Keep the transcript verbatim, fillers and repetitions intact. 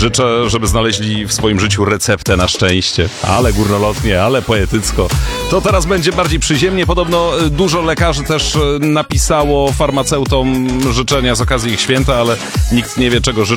życzę, żeby znaleźli w swoim życiu receptę na szczęście. Ale górnolotnie, ale poetycko. To teraz będzie bardziej przyziemnie. Podobno dużo lekarzy też napisało farmaceutom życzenia z okazji ich święta, ale nikt nie wie, czego życzą.